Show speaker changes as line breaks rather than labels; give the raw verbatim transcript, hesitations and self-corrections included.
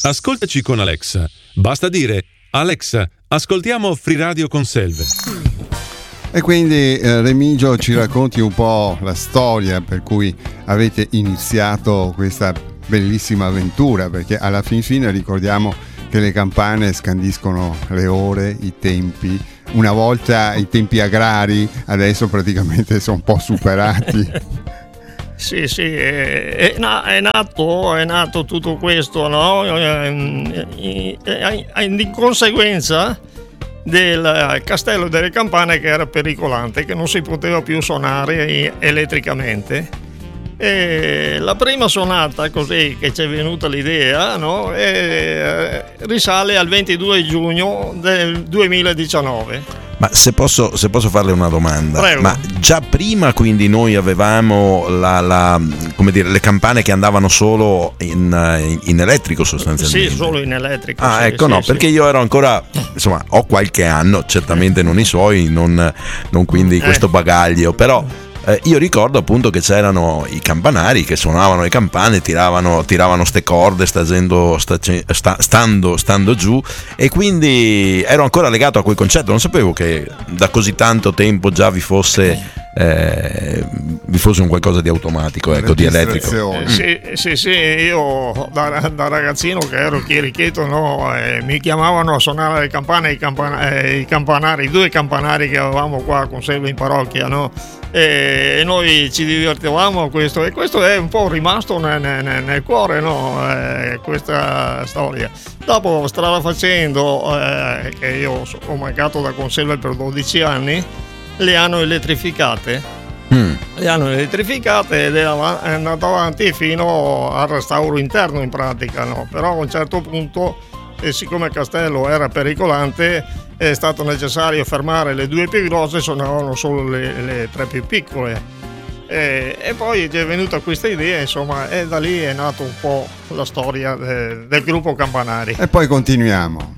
Ascoltaci con Alexa. Basta dire: Alexa, ascoltiamo Free Radio con Selve.
E quindi eh, Remigio, ci racconti un po' la storia per cui avete iniziato questa bellissima avventura, perché alla fin fine ricordiamo che le campane scandiscono le ore, i tempi. Una volta i tempi agrari, adesso praticamente sono un po' superati.
Sì, sì, è, è, è, nato, è nato tutto questo, no? Di conseguenza del castello delle campane, che era pericolante, che non si poteva più suonare elettricamente. E la prima suonata, così che ci è venuta l'idea, no? E risale al ventidue giugno del duemiladiciannove.
Ma se posso, se posso farle una domanda,
Prego.
Ma già prima quindi noi avevamo la, la, come dire, le campane che andavano solo in, in elettrico sostanzialmente?
Sì, solo in elettrico.
Ah,
sì,
ecco,
sì,
no,
sì.
Perché io ero ancora, insomma, ho qualche anno, certamente non i suoi, non, non quindi questo bagaglio, però eh, io ricordo appunto che c'erano i campanari che suonavano le campane, tiravano, tiravano ste corde stagendo, sta, sta, stando, stando giù, e quindi ero ancora legato a quel concetto. Non sapevo che da così tanto tempo già vi fosse eh, vi fosse un qualcosa di automatico, ecco, di elettrico.
Eh, sì, sì, sì, io da, da ragazzino che ero chierichetto, no, eh, mi chiamavano a suonare le campane, i, campana, eh, i campanari, i due campanari che avevamo qua con Selve in parrocchia, no? E noi ci divertivamo a questo, e questo è un po' rimasto nel, nel, nel cuore, no? Eh, questa storia. Dopo, strada facendo, eh, che io ho mancato da Conselve per dodici anni, le hanno elettrificate. Mm. Le hanno elettrificate ed è, av- è andato avanti fino al restauro interno, in pratica, no? Però a un certo punto, e siccome il castello era pericolante, è stato necessario fermare le due più grosse, suonavano solo le, le tre più piccole. E, e poi è venuta questa idea, insomma, e da lì è nato un po' la storia de, del gruppo Campanari.
E poi continuiamo.